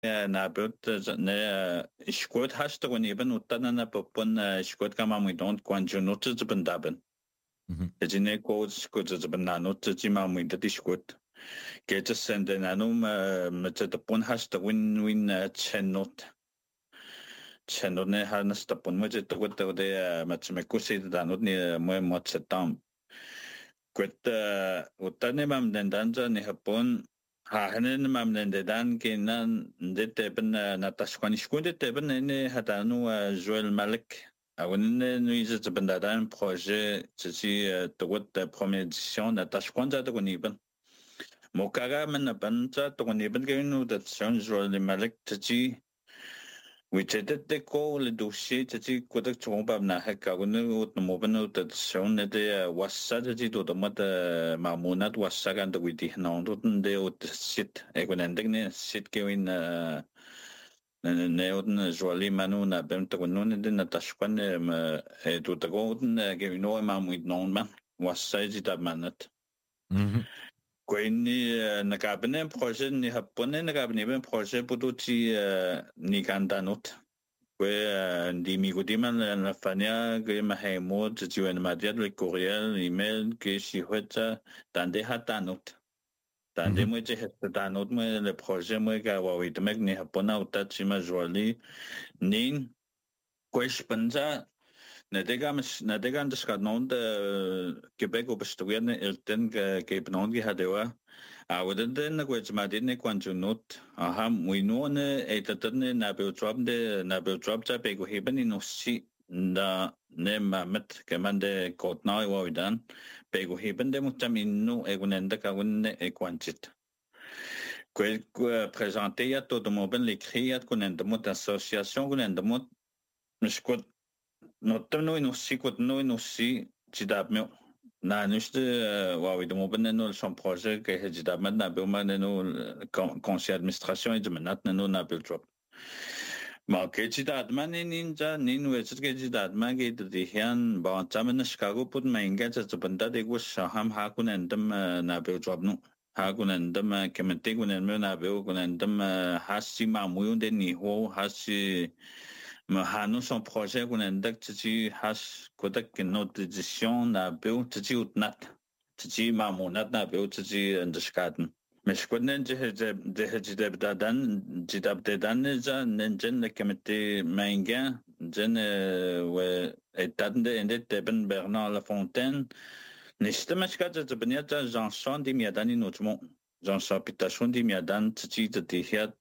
نابوت إشكوت هاشت ونيبن وطننا ببن إشكوت كما ميدون كوانجونوت زبن دابن تجيني كوز إشكوت زبن نانوت تجي ما ميدت إشكوت كيت سندنانو متدبون هاشت وين تشنوت تشنوت هارنس تبون مجد تقول تودي متسمكوسي دانوت ني موت ستام كوت وطني ما مدندانجا نهبون هاهنن مامنندان كينان دتبن ناتاشكوان شكون دتبن اني هتانو جويل مالك اون نويز تبندان بروجي تسي توت بروميير ديسيون ناتاشكوان تاغونيبن موكاغا من بنتا تاغونيبن كينو دتسيون جويل مالك تسي ويتدت كو لدوشي تسي كودك تشومبا ناهكا ونو موبنو تسيون ندي واسا تسي دودمت مامونات واسا كان دويدي نوندو ندي وتسيت ايكونندك سيت كوين نيودن جوالي مانو نابم تكونو ندي نتاشكوان دوتاغودن كينو مامويد نونما واسا جي تابمانت كويني نكابني بروجي ني هابوني نكابني بن بروجي بودوتي ني كاندانوت دي ميغوديما لافانيا كي مهمو تجيوين ماديات الكوريال ايميل كي شيهوتا تاندي هاتانوت تاندي موجي هاتانوت مو البروجي مو كاواويت مكني هابونا وتاتشيما جوالي نين كويش بنجا نديغا ندسكادنون كيبيك وبستوين التن كيبنون هادوا عودن كويس مادين كوانجونوت اهم وينون ايتتن نابيو جواب تا بيغو هيبن نوسي دا نمامت كمان ده كوتنا ويدان بيغو هيبن ده متامينو ايغونندا كاون ايكوانتيت كويل بريزانتيا تو دوموبن ليكريات كونندموت اسوسياسيون كونندموت مش كوت نوتنو نوسي كوتنو نوسي جدابمو na nuste wawi de moben no son projet que hejida madna be man no conseil administration et manat no na be drop ma ke jida adman ninja nin wetsit ke jida adman ke de hian ba tamen chicago put ma ingaจะbanda de go shaham ha kun endam na be drop no ha kun endam kemente kun endam na be kun endam hasi ma muyun de ni ho hasi ما هانو son projet qu'on indak tiji has kodak no decision na beu tiji utnat tiji mamunat na beu tiji underskaten مش كنا جهد بدان جداب بدان جا نجن كمتي مانجا جن و اتدن اند تبن برنار لافونتين نشتمش كذا تبنيت جانسون دي مياداني نوتمو جانسون بيتاشون دي ميادان تجي تديهات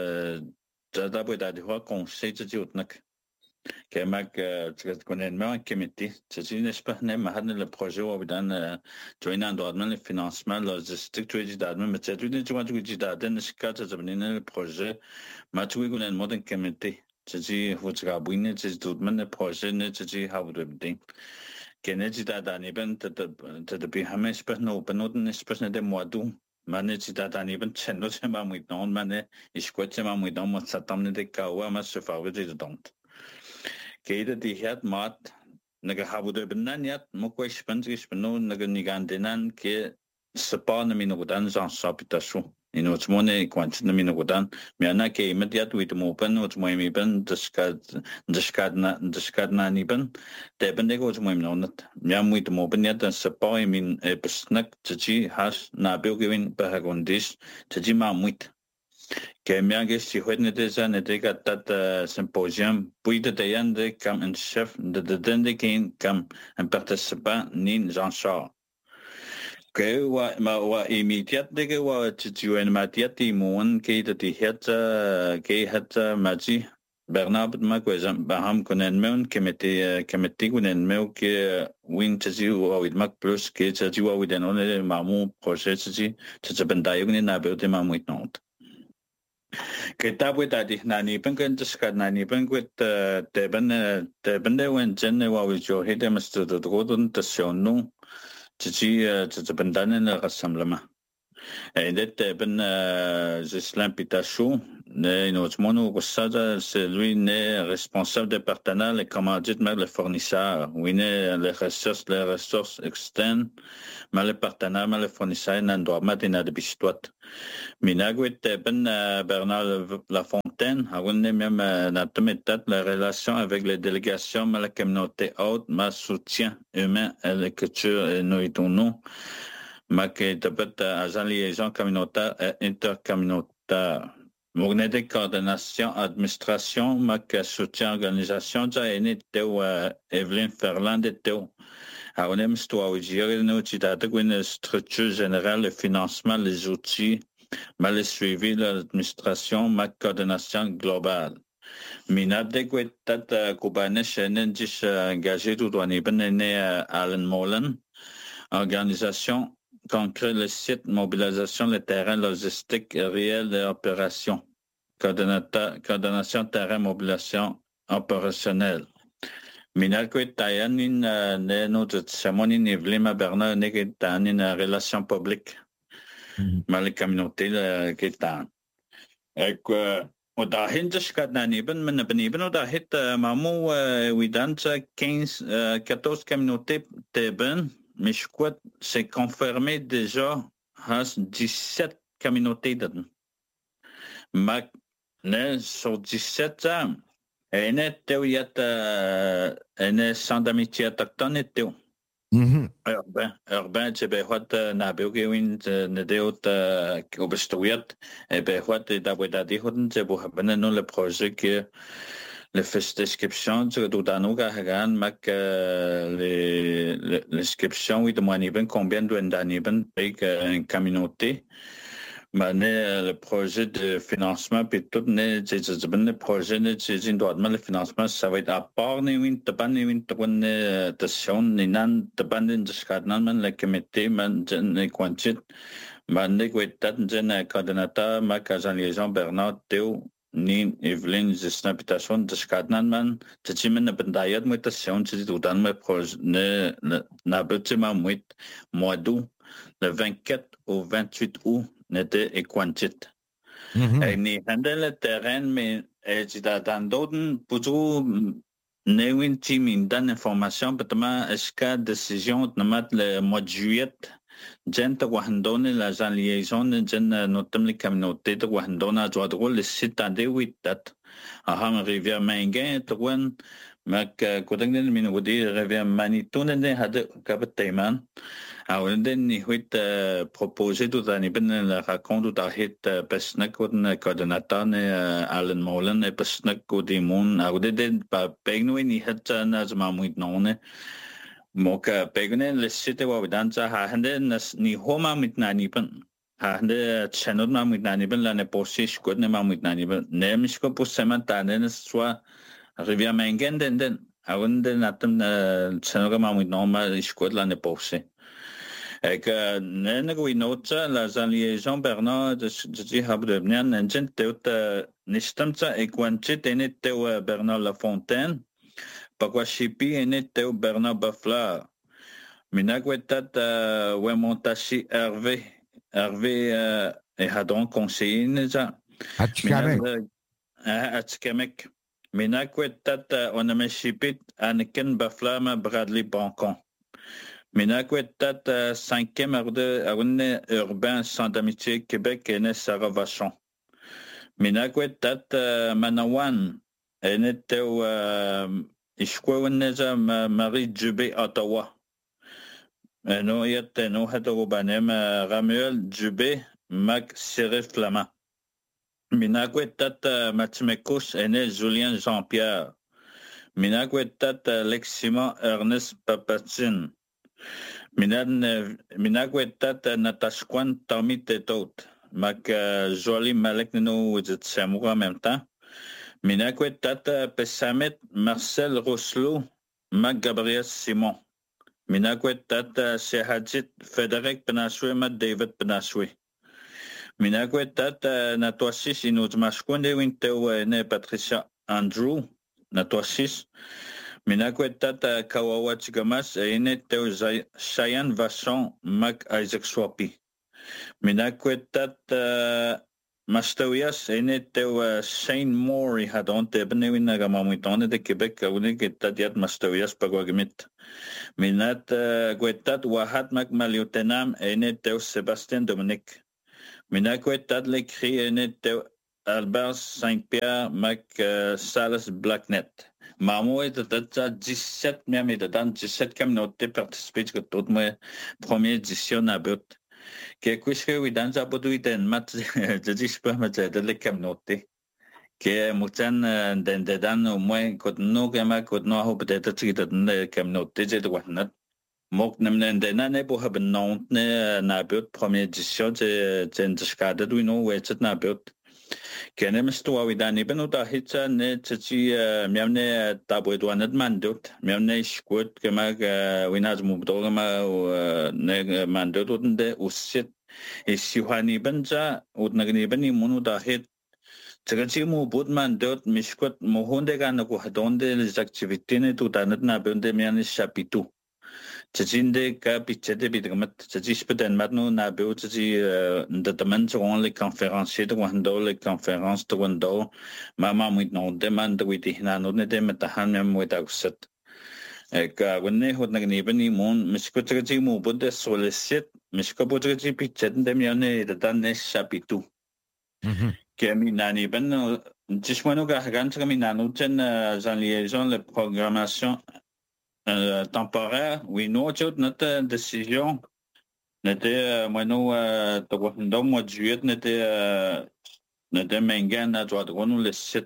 جدا بدا دي هو كونسي تجي وتنك كماك تكون ما كمتي تجي نشبه ما هذا البروجي وبدان جوينا دادمان الفينانسمان لوجيستيك توجي دادمان متجدين جوا توجي دادن نشكات زبنين البروجي ما توي يقولن مودن كمتي تجي هو تقابوين تجي دادمان البروجي تجي هاودو بدين كنجي داداني بن تدبي هم شبه نو بنودن شبه ندم موادو ما نجي داداني بن تشنو سما ميدون ما نه إشكوت سما ميدون ما ستام ندكاوا ما شفاوي جدونت كيدا ديهات مات نجا هابودو بنانيات مكويش بنتيش بنو نجا نيجاندينان كي سبان مينو غدان جان سابيتاسو إنه تموني كوانتنا مينو غدان ميانا كي مديات ويتموبن وتمويمي بن دشكادنا نيبن تبن ديكو تمويم نونت ميام ويتموبن يات سبان مين بسنك تجي هاش نابيو كيوين بهاغونديش تجي ما مويت كمياغي سيخوت ندزا نديكا تات سيمبوزيوم بويدا ديان دي كام ان شيف ددن دي كين كام ان بارتيسيبان نين جان شار كي وا ايميديات دي وا تجيوين ماتيات تيمون كي تتيهات كي هات ماجي برنابد ما كوزم بهم كونن مون كمتي كونن مو كي وين تجي ويد ماك بلوس كي تجي ويد نون مامو بروجي تجي تجبندايو نابيو دي مامو يتنوت كتاب تادي ناني بنكن تسكت ناني بنكوت تبن ده وين جن واويجو هيدا مستدودون تسيونو تجي تبندان القسم لما était ben Gislain Pitachou, c'est lui né responsable des partenaires, les commandites, mais les fournisseurs. Oui, les ressources externes, mais les partenaires, mais les fournisseurs, n'en doivent pas être de bichtoit. Minagwit ben Bernard Lafontaine, on est même dans la relation avec les délégations, mais la communauté haute, ma soutien humain à la culture et nous ma qui est agent liaison communautaire et intercommunautaire. Mognede coordination administration, ma que soutien organisation, j'ai aîné Théo Evelyne Ferland et Théo. On aime toi où gérer nous, tu as une structure générale, le financement, les outils, mais le suivi, l'administration, ma coordination globale. Minade Gwetat Koubane Chenen dis engagé tout en Iben Alan Molan, organisation concrète le site, mobilisation, le terrain, logistique réel et opération. Coordination terrain, mobilisation opérationnelle. Minade Gwetayanin ne notre Samonin Evlima Bernard Negetanin relation publique. Mais la communauté qui est en. وداهن تشكاتناني بن من بنيبن وداهت مامو ويدانتا 14 communautés teben مشكوت c'est confirmé déjà has 17 communautés dedans ma ne sur 17 ans ene teu yat ene sans d'amitié autochtone teu urbain c'est behot nabeugewin nedeot obestoyat et behot d'abouedadi hodn c'est pour ben le projet que le fait description de Doudanoga Hagan mac l'inscription oui de moi ben combien de ben avec une communauté mais le projet de financement puis tout le projet le financement ça va être à part de ban de sion nan de ban de scadnan le comité man ne quantit man ne quetat den coordinateur ma agent liaison Bernard Théo ni Evelyne Gislain Pitachou de scadnan man te timen bendayat mutation tu tout dans mes projet ne na bâtiment mois d'août le 24 au 28 août n'était équantit. Et ni handle le terrain, mais dans d'autres, pour n'ayant team in donne information, peut-être est-ce que décision de mettre le mois de juillet, gente wahandone la liaison, gente notamment les communautés de wahandone à droite le site à des 8 dates. Aham rivière Mengen, Twan, Mac Kodangden Minodi, rivière Manitou, ne had capitaine. Alors, ni huit proposé tout à ben la raconte tout à hit pesnak ou coordinateur Alan Molan et pesnak ou des moun. Alors, pas pegno ni hat na zama muit non. Moka pegne le site wa danza ha hande ni homa mit nani ben. Ha hande channel ma mit nani ben la ne posé skod ne ma mit nani ben. Ne misko pour semanta ne soit rivière Mengen den. Awon den atem channel ma mit non ma skod la ne posé. Et que nous note la liaison Bernard de Habdebnian n'engin teut nistamta et quantit enet teu Bernard Lafontaine pakwa shipi enet teu Bernard Baflar minagwetat wemontashi Hervé et hadron conseiller neza Atikamek minagwetat onameshipit Anakin Baflar Bradley Bancon Minagwetat 5e arde urbain sans d'amitié Québec et Sarah Vachon. Minagwetat Manawan et teu Ishkweneza Marie Dubé Ottawa. No yet no hatobanem Ramuel Dubé Mac Cyril Flamand. Minagwetat Matimekous et Julien Jean-Pierre. Minagwetat Leximon Ernest Papatine. Minagwetat Natashkwan Tommy Tetot. Mac Jolie Malek nous dit Samour en même temps. Minagwetat Pesamet Marcel Rosselot. Mac Gabriel Simon. Minagwetat Sehadjit Frédéric Benaswe Mac David Benaswe. Minagwetat Natwasis Inuzmashkwan de Winter ne Patricia Andrew. Natwasis. Minagwetat Kawawa Chigamas et Teu Cheyenne Vachon Mac Isaac Swapi. Mina kwetat Mastawias ene te Shane Moore hadonte benewina gamamuitone de Quebec une ketatiat Mastawias pagwagmit. Minat kwetat wahat mak maliotenam ene te Sébastien Dominique. Mina kwetat l'écrit ene te Albert Saint-Pierre mac Salas Blacknet. Mamo est à 17 même et dans 17 communautés participent que toute ma première édition à but. Que kuske we dan sa potu iten mat jadi spa mat de le communauté. Que mutan den dan au moins no kama no ho peut-être tu de communauté de wanat. Mok nem den ne po haben non ne na but première édition de skade du no we na but. Kenem sto we dan ibn uta hitsa ne tsi miamne tabo edwanat mandut miamne skut kema winaz mubdo kema ne mandut utnde usit isihani banja utnagni bani munu da hit tsi mu bud mandut miskut mohonde gan ko hadonde les activités ne tutanat na bende miamne chapitu tjinde ka pichete bidgamat tjispeten matno na beu tji ndataman on les conférenciers de wando les conférences de wando mama mit no demand de witi na no ne dem tahan mem wita usat ka wonne hot nagni bani mon miskut tji mu bude solicit miskut bude tji pichet dem yane dan ne chapitu kemi nani ban jismano ga gan kami nanu ten en liaison la programmation temporaire, oui, nous, notre décision n'était, moi, nous, au mois de juillet, n'était mengan à droite, nous, le site.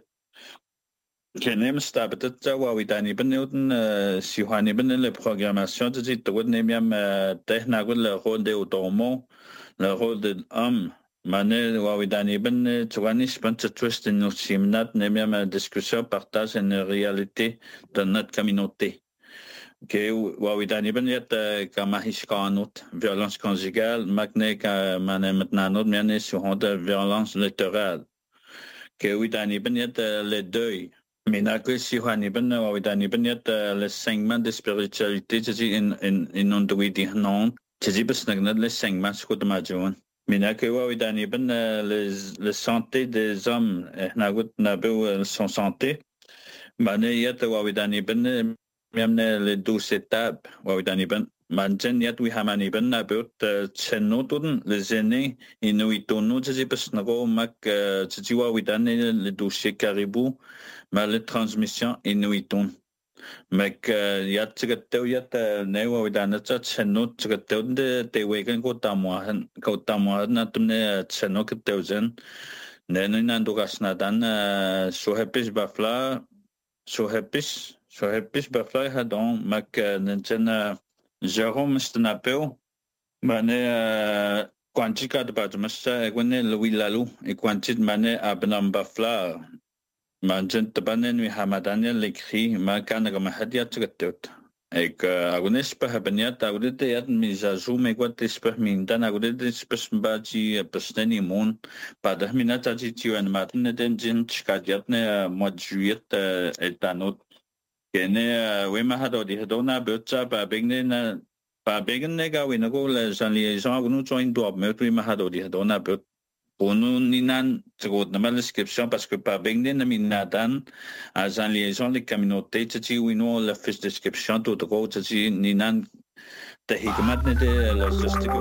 Kenem, c'était peut-être, oui, dans les bennes, si on a ben les programmations, tu dis, tu vois, même, techniquement, le rôle de automo, le rôle de l'homme, mané, oui, dans les bennes, tu vois, je pense que tu es une simnat, même discussion, partage une réalité de notre communauté. Que wawidani ben yet kamahis kanut violence conjugale magne ka mané maintenant miane sur honte violence littorale que widani ben yet le deuil mina que si hani ben wawidani ben yet le segment de spiritualité c'est in ondouidi non c'est pas snagnad le segment ce que majon mina que wawidani ben le santé des hommes nagut nabu son santé mané yet wawidani ben miamne le 12 étapes wawidani ben manjen yat wi hamani ben nabut chenotun les aînés inuitonu tsi pasnago mak tsi wawidani le dossier caribou ma le transmission inuitun mak yat tsigatu yat ne wawidana tsa chenot tsigatu de te wegen ko tamwahan natumne chenot keteuzen ne nandu gasnadan sohepis bafla sohepis bafla hadon mak nenten Jérôme Stenapeo mane quantika de badmasta egwene Louis Lalou et quantit mane abnam bafla manjen tabanen wi hamadaniel l'écrit ma kana gamahadia tgatot ek agunes pa habaniat agudete yat mizazu megwatis pa mindan agudete spas baji pasneni mon pada minata ji tiwan matne den jin chkadiat ne mois de juillet etanot kene we mahado di hadona butsa ba begne na ba begne ga we nago la liaison agunu join do metri mahado di hadona but ponu ninan tgo na description parce que pas begne na minadan a liaison les communautés tsi we know la fiche description to go tsi ninan te hikmat ne de la justigo.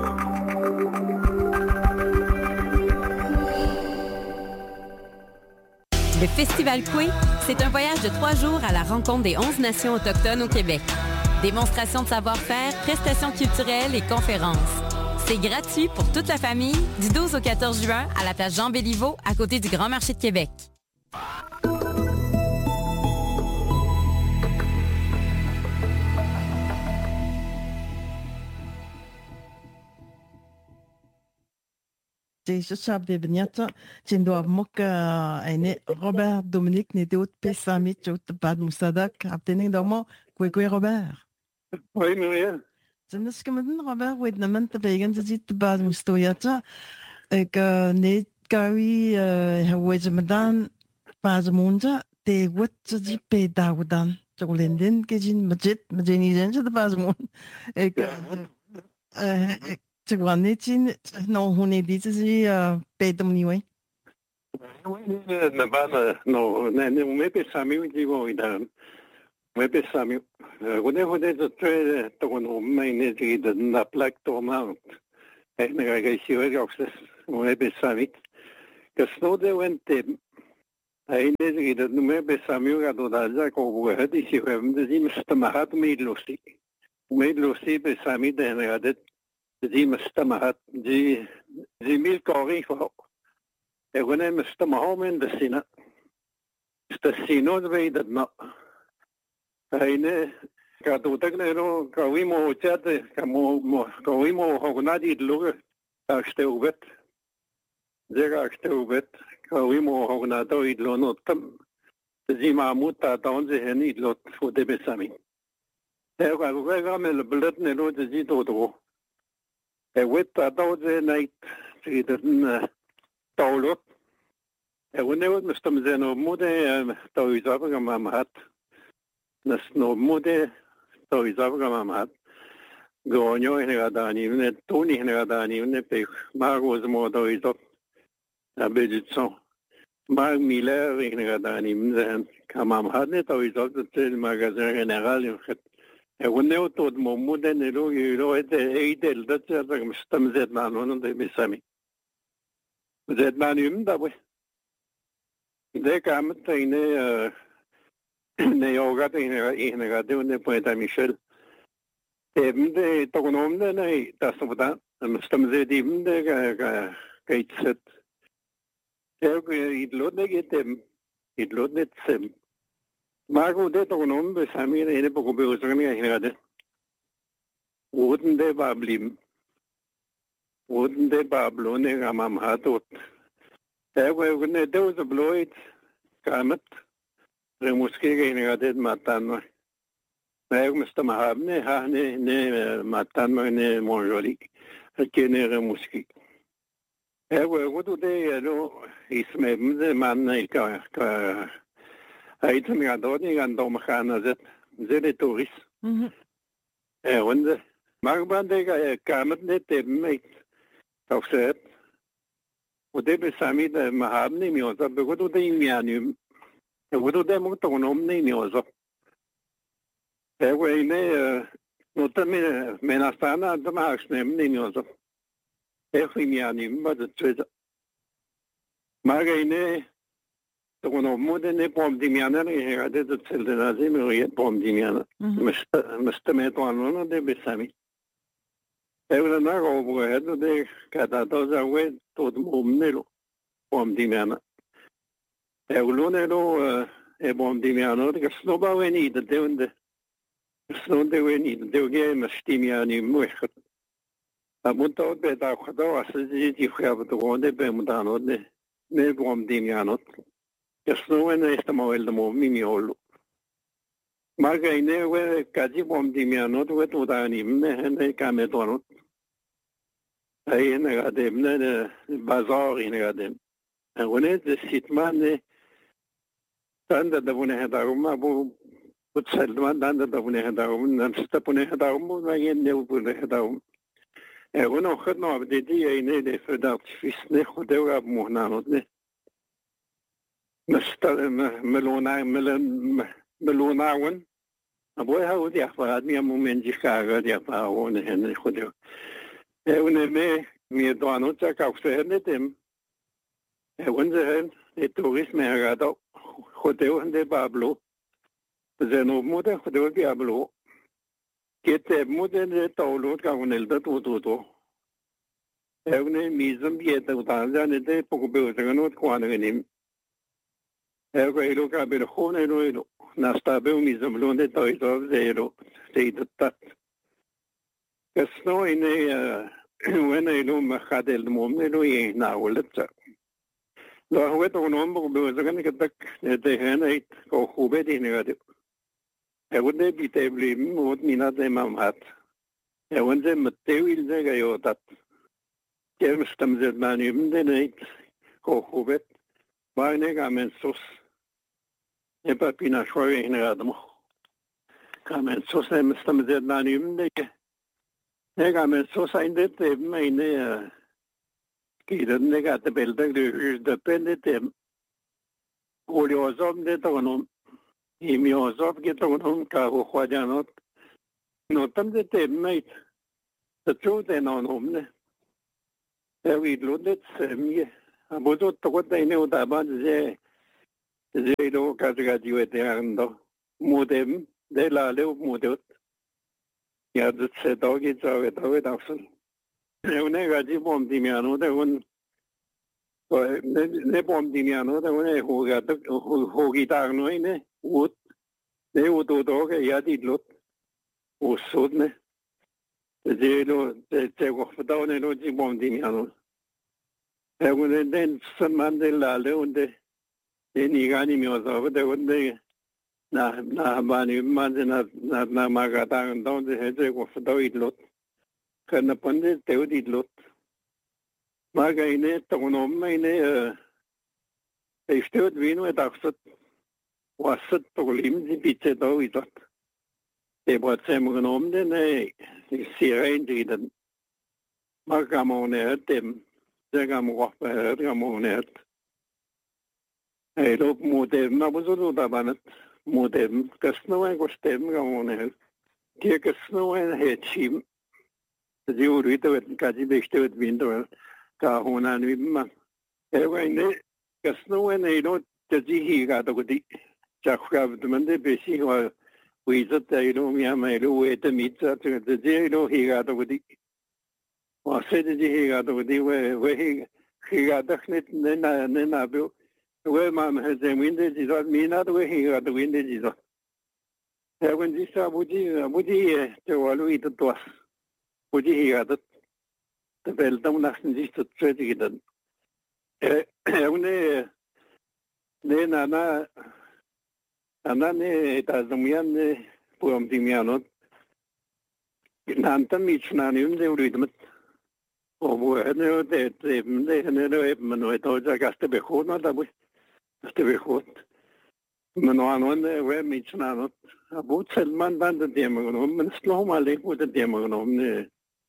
Le Festival Coué, c'est un voyage de 3 jours à la rencontre des 11 nations autochtones au Québec. Démonstration de savoir-faire, prestations culturelles et conférences. C'est gratuit pour toute la famille du 12 au 14 juin à la place Jean-Béliveau à côté du Grand Marché de Québec. Deze sabde benyata tindo mok ene Robert Dominique ne deut pesami chot bad musadak aptening domo kwe Robert. Oui, Muriel. Zenes kemen Robert wed namen te begen zit bad mustoyata ek ne kawi wed medan pas monja te wet zit pe daudan tolenden kejin majit majeni zen zit pas mon ek 这个你今农户呢，你自己被动你喂。 Na bana no na me pensami digo ida me pensami hode to tre to no me ne diga na plak to mount e ne ga si we oxes me pensami que sno de wente ai ne diga no me pensami ga do da ja ko bu he di si we me di mustamahat me losi pensami de ne ga di mustamahat di mil kori fo When I'm Mr. Mohammed, the Sina, the Sino, the way that not. I know, Catutagno, Kawimo, Chat, Kawimo, Hognadi, Luger, are still wet. There are still wet. Kawimo, Hognado, it lonotum. The Zima Muta, down the Henny lot for the Besami. There are very blood, Nero, the Zito. A wet about the night, she didn't. Taulot. Wanneer we stem zijn moeder thuis afgemaakt had, dat is nog moeder thuis afgemaakt had. Gewoon in de gadani, net toen in de gadani, net pech. Maar was moeder thuis op. Dat bedoelt zo. Maar Miller in de gadani, zijn kamam had net thuis op het magazijn generaal. Wanneer tot moeder nelo het eindel dat ze stem zijn maar onder de besami. Zet maar nu dat we. De kamer tegen ne yoga tegen radio ne poeta Michel. De toekomende nee dat is wat dan stem ze die de kijkt. Het loopt net sem. Maar hoe de toekomende samen in de boekbeurzen gaan. Worden de bablim. Worden de bablone gamam hatot. We ne doos de bloed kamet. We moesten geen dat matan. We moesten maar hebben ne matan maar ne monjolik. Het kennen moesten. We wat de no is met de man ne ka. Hij toen gaat door niet aan dom gaan zet. Zet toerist. Want maar ban de kamet net met. Of zet. وده بسامی ده محاب نمیوزه بگو ده این میانیم بگو ده مقتونم نمیوزه بگو اینه نوتا مناستانا ده محاکشنم نمیوزه بگو میانیم بده چوزه مگه اینه تونم ده نه پام دیمیانه نه ده ده چلده نازی میگه پام دیمیانه مستمتوانونه ده بسامی Even naar overheid, de katato zou tot momnelo om die mannen. Eulonelo om die mannen, de snoba we niet, de deunde. Snonde we niet, de game stimiani moeilijk. Dat moet ook bij dat gedoe als ze die hebben te wonen bij Mudano, ne om die mannen. De snowen is de moel de mominiolo. Maar geen we kaji om die mannen, we tot aan hem en de kametonot. Hij gaat hem naar de bazaar in gaat hem. En wanneer de sitman dan dat we niet daarom maar het zelfs dan dat we niet daarom dan stappen niet daarom maar geen nieuw niet daarom. En we nog het nog die ene de verdacht vis niet goed hebben moeten aan het. Melonawen. Maar we houden die afraad niet een momentje gaan die afraad en goed. Even me doan ook ook zeggen net hem. Even zeggen het toerisme gaat ook goed in de Pablo. We zijn op moeten goed in Pablo. Kete moeten de taulo gaan in dat toto. Even misem biet dat dan de pokbeu zijn ook kwaad in hem. Even ook hebben de gewoon nasta beu misem londe thuis of zero. Zei dat. Kasno in when I gaat el momento y na wolta. Lo het onom bo zagan ke de henait ko khube di negade. Evde bitebli mot mina de mamhat. Evde metewil de gayotat. Kem stamzed manim de nait ko khubet. Baine gamen sos. E papina shoy in radmo. Kamen sos em stamzed manim de 내가 면 소사인데 때문에 기른 내가 때 벨덕을 depende tem 올려서 내도는 이미어서 기도는 가고 화자는 노탄데 때문에 저쪽에 나오는 여기 로데 셈이 아무도 똑같네 오다바제 제로 가지고 대한도 모뎀 내라레오 모뎀 야드 세도기 저게 더에 답선 내가 지금 dim이야노 대원 내 봄디미야노 대원에 호기 다노이네 옷 내 옷도도게 야디로 옷소네 제로 제고 부다오네로 지금 dim이야노 대원에 낸 선만들라레온데 내가 아니면서 대원데 나 많이 만드나 나 마가당 돈데 해제고 부다오이로 그나 번데 때우디로 마가이네 동놈마이네 에스테드 비노에 닥섯 왔었 또림지 비체도 이것 에버체무는 없네네 시라인지든 마가모네 템 제가 뭐가모네 에로 모뎀 나부조도 다바는 모뎀 가스노에 고스템 가모네 기가스노에 해침 지우르이도 까지 베스테드 빈도 가호나는 입만 에와이네 가스노에 이로 지히가 도디 자쿠가브드만데 베시와 위즈타이로 미야마이로 웨트 미츠 제로 히가 도디 와세지 히가 도디 왜 히가 daknet 네나베 왜 마음 해제 윈데 지도 미나도 히가 도 윈데 지도 에원 지사 부지 저와로 이도 부지 히가 도 벨담 나슨 지도 트레지기던 에운에 네 나나네 다즈미안네 보험디미아노 난탄 미츠나니운데 우리도 오보에네 데데네 에브노에 도자가스테 베코나다 부 스테베코트 만와노네 왜 미츠나노 아부첼만 단데 데모노 맨슬로마레 고데 데모노네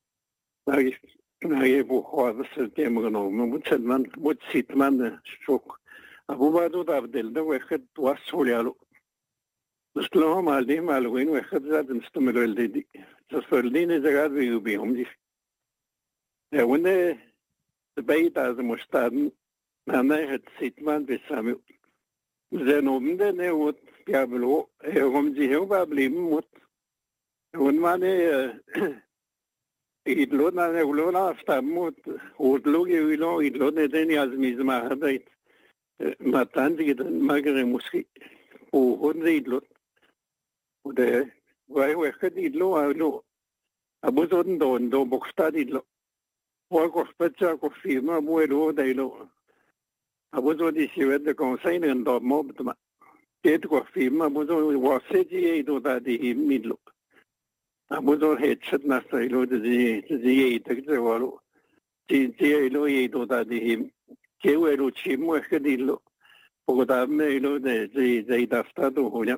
나게 보호하스 데모노 무첼만 무치트만 쇼크 아부바도 다브델데 웨크 와솔야로 슬로마레 말고인 웨크 자든 스토멜델디 저솔디네 자가드 유비홈지 wanneer de beter moest staan, dan het ziet man besamen. Zijn omde ne wat piablo, om die heel wat blijven moet. Wanneer idlo na ne ulo na staan moet, udlo je ulo idlo ne den als misma hadait. Matan die dan magere muski, o honde idlo. Ude, wij weken idlo ulo. Abu zoden do bokstad idlo. Walko spetsa ko firma muelo dailo abuzo di siwet de conseil ndo mobtma ket ko firma abuzo waseji do da di midlo abuzo headset na stailo de ji tekje walo ji ilo do da di kewelo chimo kedilo pogoda melo de ji da stato hoya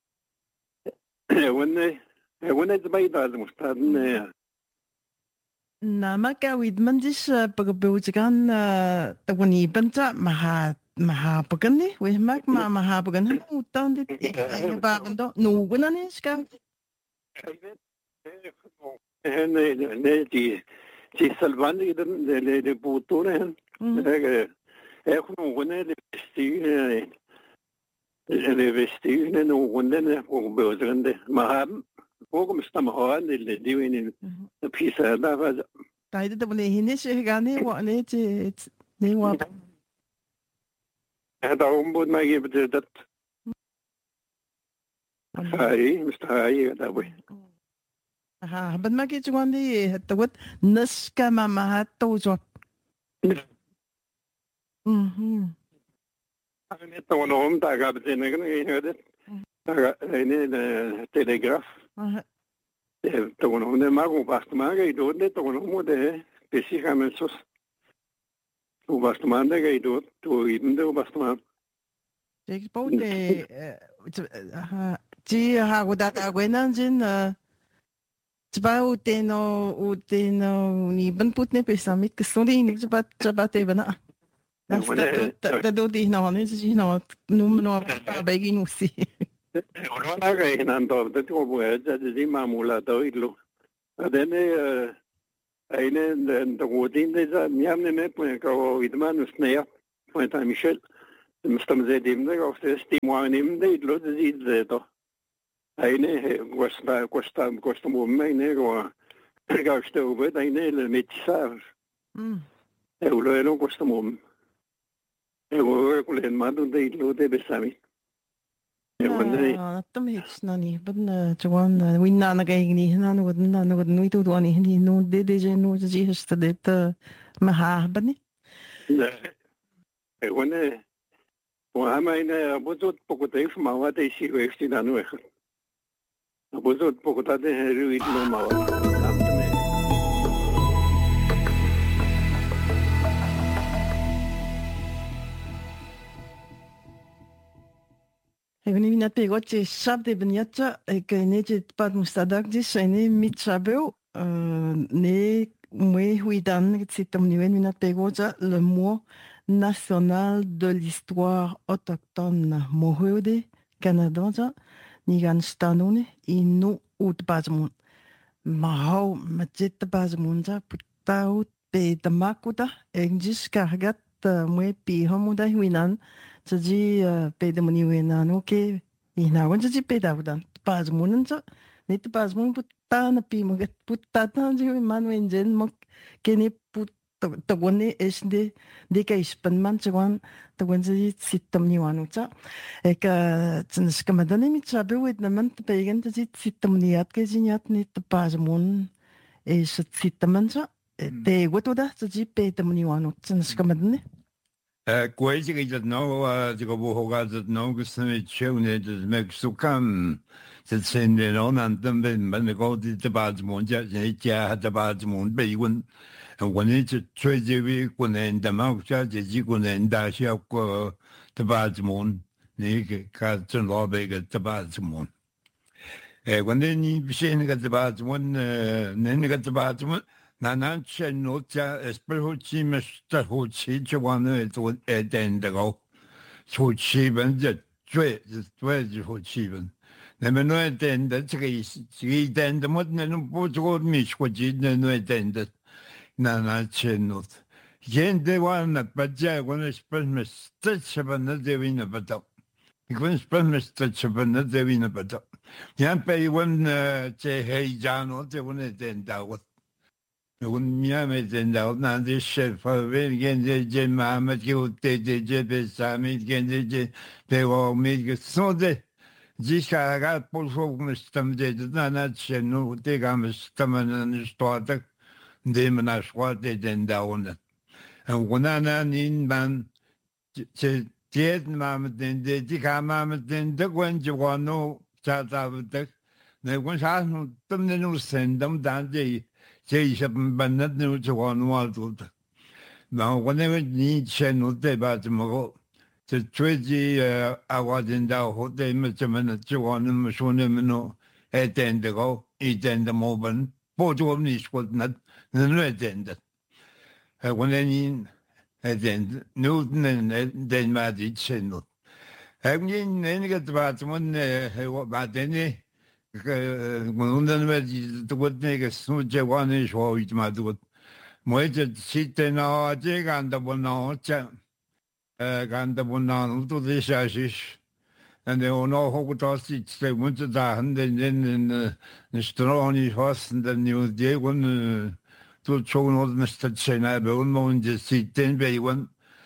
wonne zbaida mustadne Namaka widmandis pagbeutgan tawani banta mahapagan we mak mahapagan utan dit bagando nugunani ska ne ti salvani de putone nugunne de vestigene nugunne pagbeutgande maham Ogum stamhoan de diwinin the piece da Taide de bone hinische gane wa ne ne wa da umbud ma give dat Hai Mr. Hai da we ban ma ke chwandi tawat naska mama to jot Ane to no da ga de ne ne ne telegraf Togono ne mago bastmaga I do ne togono mo de pesicamentos o bastmanda ga I do to inde o bastman Ik bo de ji ha goda ta gwenan jin Tsaba uteno ni ban putne pesamit kusuri ni tsaba te bana. Tado di na ne si na no bagin usi. Ona ga inando de to bo di mamula do idlo. Adene eine de godin de miamne me point ko idman usneya point a Michel. Mustam ze dimne auf de stimoan im de idlo de idle to. Eine costa mumme go gaste over eine le métissage. E ulo ero costa mumme. E go con le mando de lo de besami. E wonne tam hits nani ban jawan winna na gaigni nan wodna no nui tu doni ni no de je no ji hasta de ta maha bani. E wonne wa meine bozot pokoteif mawa de si westi danu e. Bozot pokotate ruit no mawa. Even niet pegot je shab de beniatja ik net het pad mustadak dis ene mit shabeu ne moi hui dan het zit om nu en net pegot le mot national de l'histoire autochtone mohode Canada ni gan stanone inu ut bazmun mahau majet bazmun ja putau pe tamakuta engis kargat moi pi homuda huinan jadi pedemoni wenan oke inawan jadi pedaudan bazmun ja net bazmun putta na pi magat putta ta ji man wenjen mok kene put tawone esde de ka ispanman chwan tawon ji sitam ni wanucha ek tsnes kamadane mi chabe wet na man pegen ji sitam ni at ke jinyat ni bazmun es sitaman ja te wotoda ji pedem ni wanu tsnes kamadane Kwijt ik dat nou, ik heb ook altijd nog eens met jou, net als met zoeken. Dat zijn de anderen, ben ik altijd de baasmond, ja, de baasmond, bij je. En wanneer je twee jaar kunnen de maak, ja, je kunnen daar je ook de baasmond. Nee, ik ga het zo lopen, de baasmond. Wanneer je begint met de baasmond, nee, met de baasmond. 나는 chen 스펠호치 메스터 호치 저거는 또 에덴다고 호치는最호치는 내면 에덴다这个에덴다 뭐 내는 보고 미치고지 내는 에덴다 나는 chen 젠데와나 바자고는 스펠메스터 저번에 되는 바다 이건 스펠메스터 저번에 되는 바다 그냥 배운 제 회장으로 되는 된다고 Miami 된다고 나한테 셰프가 이제 마음에 기울때 이제 배삼이 이제 배워미 그 소데 지샤가 볼소금 스tam데 나나 쳔노 때가면 스tam은 스토아다 데면아 스와데 된다고는 원하나 인만 제 마음에 된데 지가 마음에 된다 권지원노 자다부터 내가 사는 뜸내는 센담 단지 제이십 만났는 저건 와도 나 원래 니 채널 때 봐도 저 최지 아와진다 호텔 몇점은 저거는 손에는 에덴드고 이덴드 모번 보조음이 있거든 너는 에덴드 원래 니 에덴드 누드는 덴마디 채널 형님 내가 봐도면 봐대니 그 오늘은 왜 그것내게 수제관이 좋아이지만 그것 뭐 이제 시대나 아직 간다 보나 자 간다 보나 또 대샤시 근데 오늘 하고 다시 제 문제 다 한데 이제는 스트로니 허스인데 뉴디에고는 또 좋은 옷을 스타치나 배운 문제 시대는 배운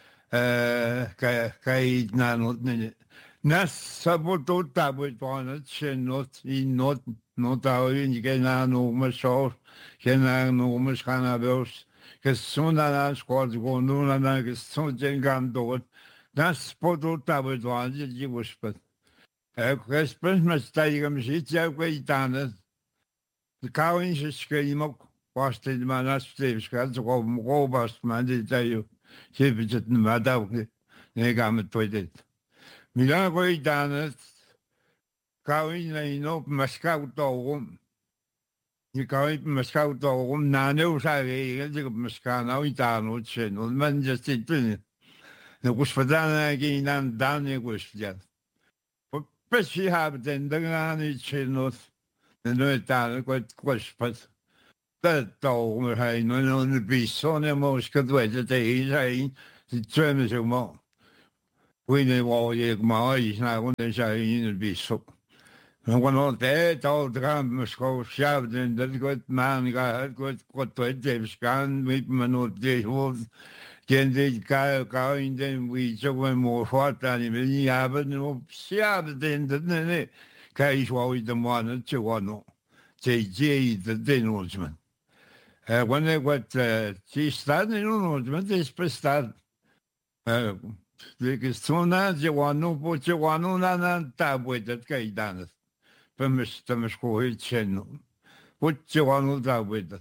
가이 나노네 Nas saboto tabu toana chen not in not in gena no masor gena no maskana bos que sona nas quad go no na que son jengando nas poto tabu toana ji buspat respen mas taigam sit ja quaitana de kawin se skimo paste de manas steves gaat go robast man de tayo sebit madaw ne gamet toidet Milagro danes kawin na ino maskauto Ikaw maskauto kung nanaw sa kaya kasi maskanaw itano siya no man just ito ni nakuspada na kinan dani kusya pesi habden dengan siya no itano kuspas tato mo hay no biso ne mo skadwe te isay si treme so mo wine wo ye ma isna kun siya in biso. Gewoon de taaldraam school sjouwden dat ik wat man ga wat James gaan met me nog dit hoofd ken dit ka in den we zo wel more fort dan we niet hebben op sjouwden dat nee kai zo de man het zo no je de denonsman wanneer wat ze staan in ons is bestaan ik is zo na je wano po je wano na taboe dat kai dan Pemmes kohe cheno. Wat je wano daar weet.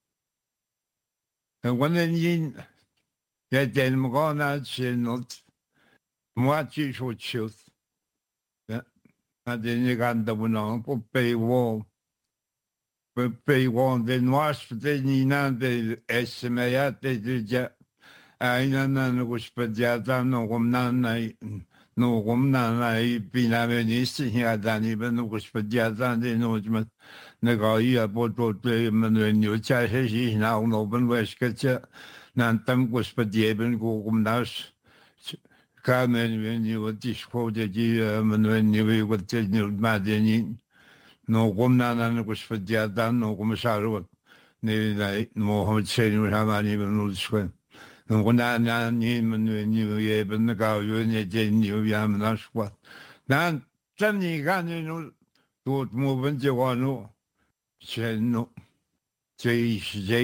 En wanneer je den me naar chenot, moet je zo chut. Ja, maar den gaan dat we nou op paywall den was de nina de SMA de ja. Aina na gospodia dan om no romna pinavenis ja dan ben gospodia dan de nojmat negai bod men nu cha he na no ben weskatja nan tam gospodia ben go romnas kamen wenn you disco de men nu wat nu madeni no romna na gospodia dan no komisaro ne no ho chenu hamani ben no schwen Rona ni ni ye ben ga yo ne je ni ya na shwa nan tan ni ga ni no to mo ben je wa no chen no je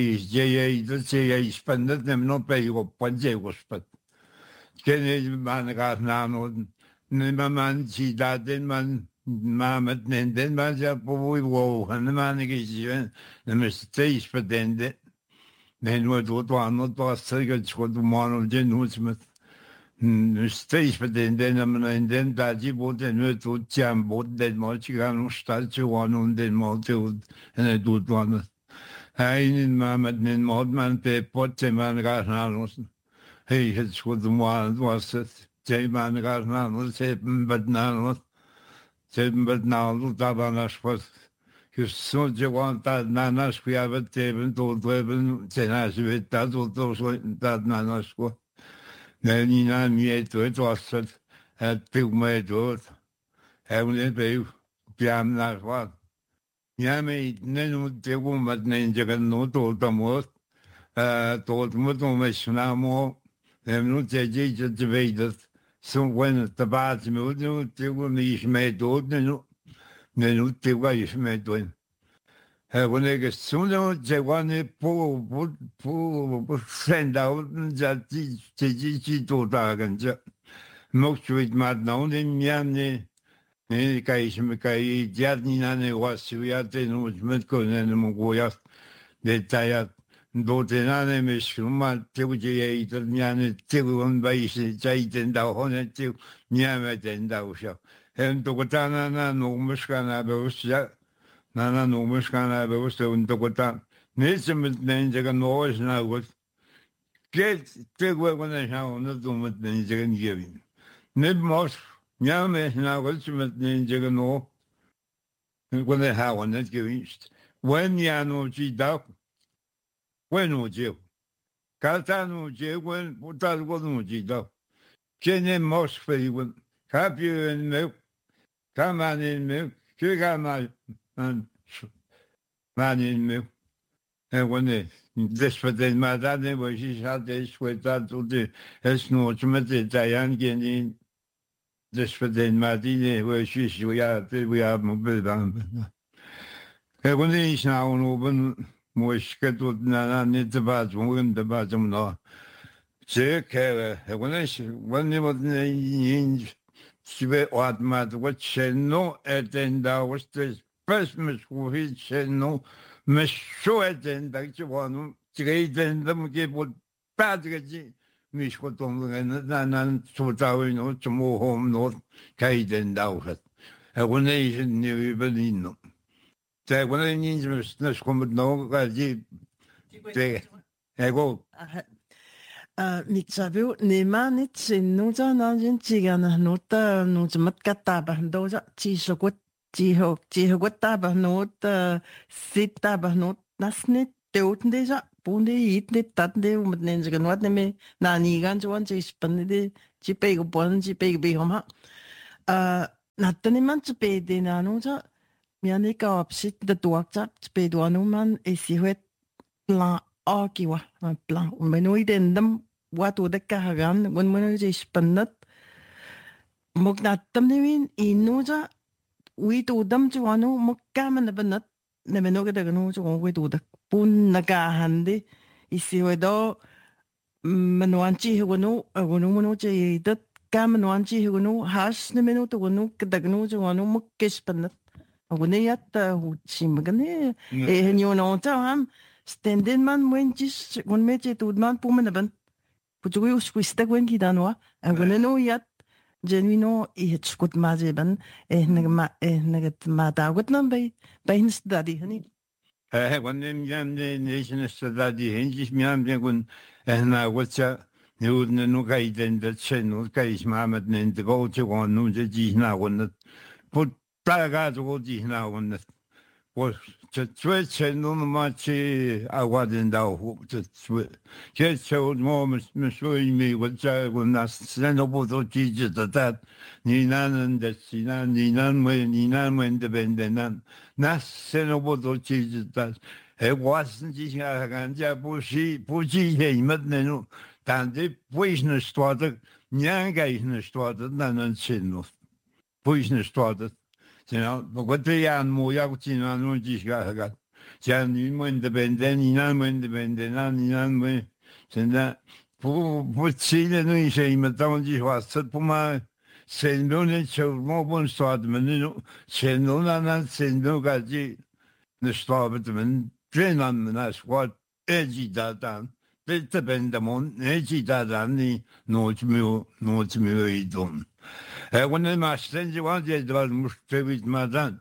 span dat nem no pe go pan je go spat ken man ga na no ne man ji da den man mamet nen den man ja po wo han man ge ji ne me ste spendende Nee, nooit wat aan was zeker schot de man of den hoe met steeds met den den dat je wordt en nooit tot jam wordt den maar je gaan nog steeds gewoon om den maar te en het doet wat hij in maar met den man pe pot man gaat naar ons hey het schot de man was het je man gaat naar ons hebben met naar ons hebben met naar ons daar was so je want dat nanas we hebben tegen tot hebben zijn als we dat dat nanas ko nee niet na niet het was het viel mij door hebben het bij piam naar wat ja me nee moet je gewoon met nee je kan nooit tot moet om snamo en moet je weet dat zo wanneer de baas moet je gewoon niet mee dood nee nu te ga je mee doen. Wanneer ik zo'n je wanneer po zendau dat die tot dagen je mocht je het maar nou in nee kan je jaar niet aan de was je had in met kunnen om goeie detail dood en aan misschien maar je het niet gewoon bij je tijd en daar gewoon niet met en daar zo. En tokotana no muskana bewusja nana no muskana bewusja un tokota nisem nenjega no is na wat get tegwe wana ha no dumet nenjega ngevin ned mos nyame na wat met nenjega no wana ha wana gewinst when ya no ji da when no je kata no je when putal go no ji da kene mos fe heb je een milk? Ga maar in milk. Ga maar in milk. En wanneer? Dus wat in maar dat ne was je had is wat dat de is nooit met de Diane geen dus wat in maar die ne was je we hebben bedankt. En wanneer is nou een open moest geduld na niet te baat morgen de baat om nou. Zeker. Wanneer wat in Sive atmat wat cheno etenda was this Christmas we cheno mesho etenda chwanu treden dem ke bot padreji mishkotom nan tutawino chmo hom no kaiden dauhat. Wanneer is nu Berlin. 자, 원래는 좀 스코면 너가지 때 에고 Niksaviu nimanit sinnuta nanjin tigana nuta nutamat kataba doja tisokut tihoguttaba nuta sittaba nut nasnit teutndeja punde itnit tatnde umatnenja ganwat neme nani ganjuan chispande chipego pon chipego bihoma nattaniman chipede nanuja mianika opsit de tuakja chipedo anuman esihuet plan akiwa plan menuidendam watu dekkahagan wan menuja spannat moknatam niwin inuja uitudam juanu mokkaman nabanat nemenoga daganu ju uitudak pun nagahandi isiwedo manuanchi hugunu agunu manuja idat kamanuanchi hugunu hash nemenu tugunu kadagnu juanu mokkespannat aguniyat huchimagane ehenyono ham stenden man wenchis gon meche tudman pumenaban pujugu usquista gwen kidanwa aguneno yat genuino ihechkut majeban nagat matagut nan bay study hani 원님 jamne nation study henjis miamben na whatsa 누는 누가 이된다 채누가 이마만 nen고 저건 누제 지나 원는 부 따가지고 지나 원는 저 최채는 마치 아와된다고 저 몸을 소임이 원자고 나스는보도 지지다 니 나는 대시나 니는 왜 니는 인데벤데난 나스는보도 지지다 해와슨 지시가 간자 부지해 이መስ는 단지 보이는 스토어도 냥가 있는 스토어도 나는 친노 보이는 스토어도 제가 그것도 안 뭐야고 지나는 지시가 하가 제가 인데벤데 니는 인데벤데 나는 뭐 진짜 부치는 이제 이መስ던 지 왔어 뿐만 생존의 처음은 스토어면 생존하는 생존까지 스토어면 죄는 스쿼트 에지다단 Bitte ben de mon necitadani notmuyor idum. When my stranger wanted was mustevitmadan.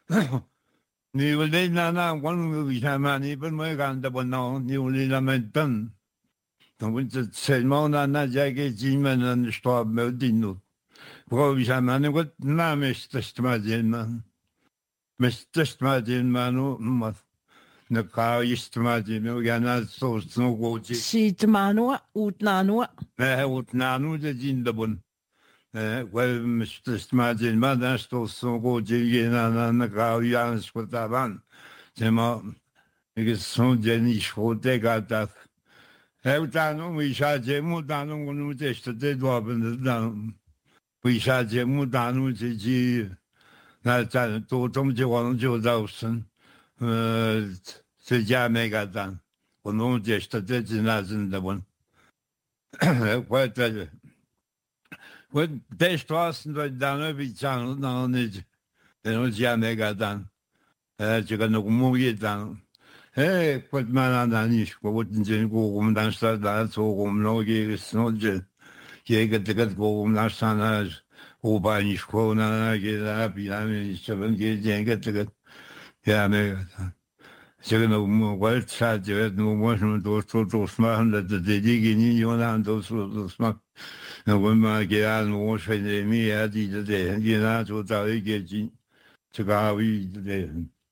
Ni will nana one will be shaman even my ganda but now ni will lamentan. The winter said Mona Jaggy Jiman and the store Meldino. Go shaman what na Mr. Smadin Mr. Smadin Manu. Naka istmaji no gana so goji sitmanua utnanua utnanu de jindabun well Mr. Smaji madan so goji gena naka yan skutaban tema ige son jeni shote gata utanu wishaje mudanu gunu teste doben dan wishaje mudanu ji na ta to tomje wan jo dausen Sejamegatan, und nun der Stadtnasen davon. Der Straßen wird dann wie Zahn noch nicht, denn uns ja Megadan, sogar noch Mugitan. Hey, was man dann nicht, wo wurden sie go dann statt da so noch ist noch Jäger go nach Sana, wobei nicht Corona geht ab, ja, ich habe geht ja, 제가 너무 월차제 너무 또 스마한데 되게 니요난도 스마 너무마게 안 오셔네 미야디데 이나 조다 이게지 제가 위데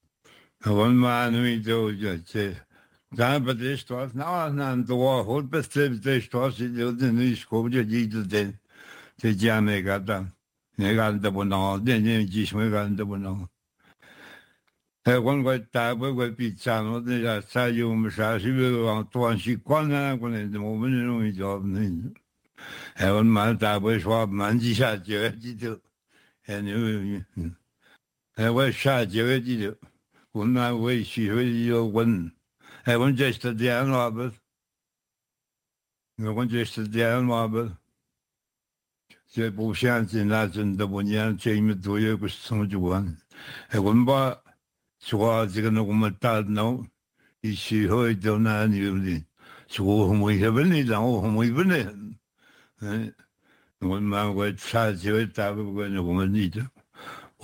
원만위도 제 자바데 스토스 나와난도 홀베스데 스토스 이제 스코브제 지데 제 자메가다 내가 안다 보나 내내 지심을 간다 보나 One time we be channel, they say you must you on 21 when the moment we job. One man that was what Manji shot you and you was shot you. One night way she heard you one. I won't just at the end of it. No one just at the end of it. The bullshit in that and the one young chamber to you was so much one. I wouldn't buy. 좋아 지금 너무 따노 이시 허이도 나니우리 좋아 뭐이 해버리다 뭐이 버네 얼마 왜 차지에 따고 그거는 뭐니죠